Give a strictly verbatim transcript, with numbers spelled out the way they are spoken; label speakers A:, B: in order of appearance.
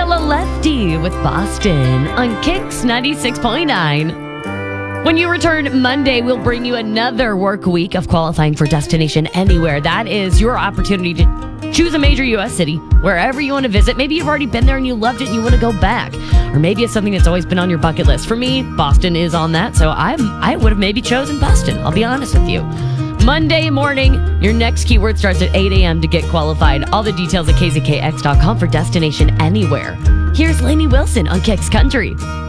A: Stella Lefty with Boston on Kicks ninety-six point nine. When you return Monday, we'll bring you another work week of qualifying for Destination Anywhere. That is your opportunity to choose a major U S city, wherever you want to visit. Maybe you've already been there and you loved it and you want to go back. Or maybe it's something that's always been on your bucket list. For me, Boston is on that, so I'm, I would have maybe chosen Boston. I'll be honest with you. Monday morning, your next keyword starts at eight a.m. to get qualified. All the details at k z k x dot com for Destination Anywhere. Here's Lainey Wilson on Kicks Country.